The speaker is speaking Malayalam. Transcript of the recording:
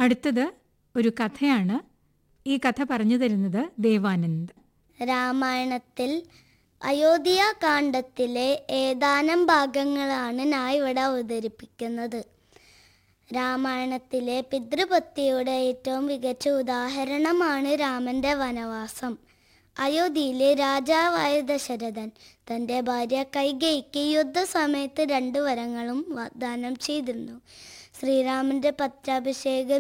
അടുത്തത് ഒരു കഥയാണ്. ഈ കഥ പറഞ്ഞു തരുന്നത് ദേവാനന്ദ്. രാമായണത്തിൽ അയോധ്യാകാന്ഡത്തിലെ ഏതാനും ഭാഗങ്ങളാണ് ഞാൻ ഇവിടെ അവതരിപ്പിക്കുന്നത്. രാമായണത്തിലെ പിതൃഭക്തിയുടെ ഏറ്റവും മികച്ച ഉദാഹരണമാണ് രാമൻ്റെ വനവാസം. അയോധ്യയിലെ രാജാവായ ദശരഥൻ തൻ്റെ ഭാര്യ കൈകേയിക്ക് യുദ്ധസമയത്ത് 2 വരങ്ങളും വാഗ്ദാനം ചെയ്തിരുന്നു. ശ്രീരാമൻ്റെ പട്ടാഭിഷേകം